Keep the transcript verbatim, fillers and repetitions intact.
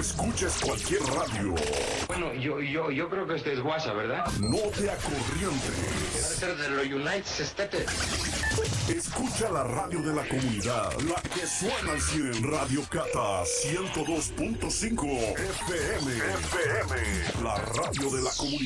escuches cualquier radio. Bueno, yo, yo, yo creo que este es WhatsApp, ¿verdad? No te acorrientes. Debe ser de los United States. Escucha la radio de la comunidad, la que suena al cien en Radio Cata ciento dos punto cinco F M. F M, la radio de la comunidad.